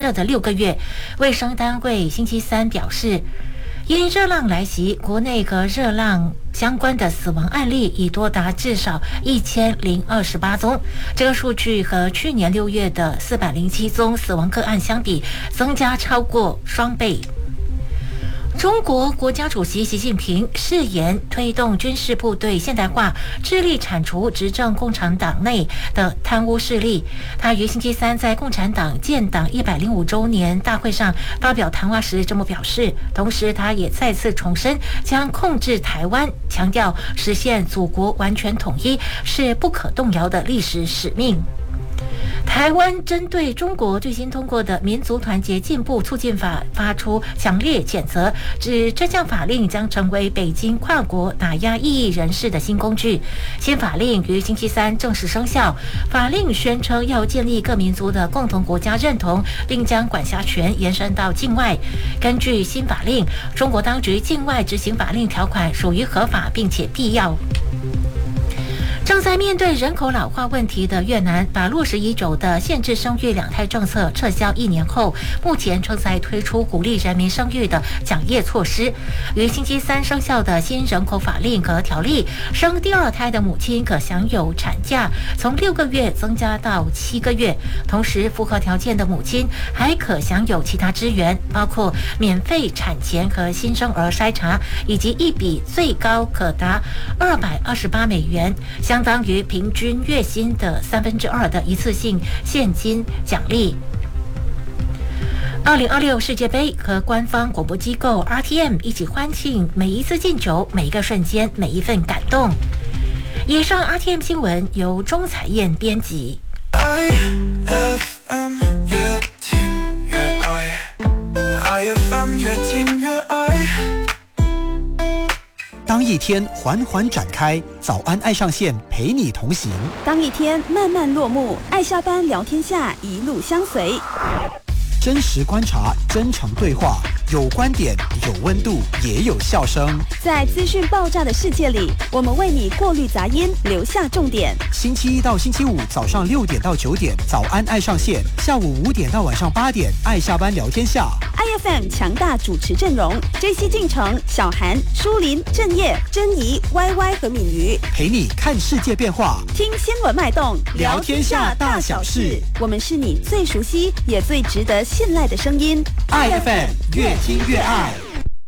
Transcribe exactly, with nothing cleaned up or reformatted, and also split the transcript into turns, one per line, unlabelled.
热的六个月。卫生单位星期三表示，因热浪来袭，国内和热浪相关的死亡案例已多达至少一千零二十八宗，这个数据和去年六月的四百零七宗死亡个案相比，增加超过双倍。中国国家主席习近平誓言推动军事部队现代化，致力铲除执政共产党内的贪污势力。他于星期三在共产党建党一百零五周年大会上发表谈话时这么表示，同时他也再次重申将控制台湾，强调实现祖国完全统一是不可动摇的历史使命。台湾针对中国最新通过的民族团结进步促进法发出强烈谴责，指这项法令将成为北京跨国打压异议人士的新工具。新法令于星期三正式生效，法令宣称要建立各民族的共同国家认同，并将管辖权延伸到境外。根据新法令，中国当局境外执行法令条款属于合法并且必要。正在面对人口老化问题的越南，把落实已久的限制生育两胎政策撤销一年后，目前正在推出鼓励人民生育的奖励措施。于星期三生效的新人口法令和条例，生第二胎的母亲可享有产假从六个月增加到七个月，同时符合条件的母亲还可享有其他支援，包括免费产前和新生儿筛查，以及一笔最高可达二百二十八美元，相当于平均月薪的三分之二的一次性现金奖励。二零二六世界杯和官方广播机构 R T M 一起欢庆每一次进球、每一个瞬间、每一份感动。以上 R T M 新闻由钟彩燕编辑。I F M 越听越爱 I F M 越听越爱。
当一天缓缓展开，早安爱上线陪你同行；
当一天慢慢落幕，爱下班聊天下一路相随。
真实观察，真诚对话，有观点，有温度，也有笑声。
在资讯爆炸的世界里，我们为你过滤杂音，留下重点。
星期一到星期五早上六点到九点，早安爱上线；下午五点到晚上八点，爱下班聊天下。
I F M 强大主持阵容 ：J C 进城、小韩、舒林、郑业、珍妮、Y Y 和敏瑜，
陪你看世界变化，
听新闻脉动，
聊天下大小事。
我们是你最熟悉也最值得信赖的声音。
I F M 越听越爱。